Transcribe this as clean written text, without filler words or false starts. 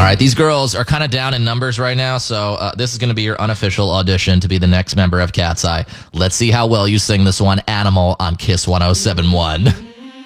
right, these girls are kind of down in numbers right now, so this is going to be your unofficial audition to be the next member of Cat's Eye. Let's see how well you sing this one, Animal, on Kiss 107.1.